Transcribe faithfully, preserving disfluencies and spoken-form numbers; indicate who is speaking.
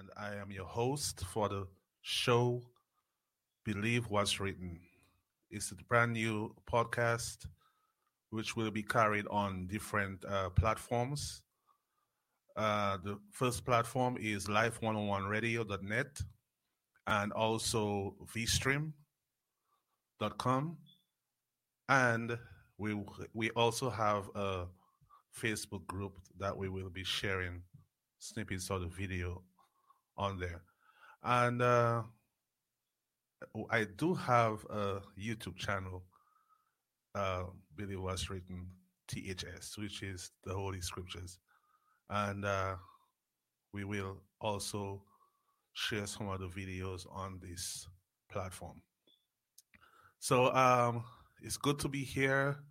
Speaker 1: and I am your host for the show Believe What's Written. It's a brand new podcast which will be carried on different uh, platforms. Uh, the first platform is life one oh one radio dot net and also v stream dot com. And we, we also have a Facebook group that we will be sharing snippets of the video on there. And uh, I do have a YouTube channel, uh, Billy Was Written T H S, which is the Holy Scriptures. And uh, we will also share some of the videos on this platform. So um, it's good to be here.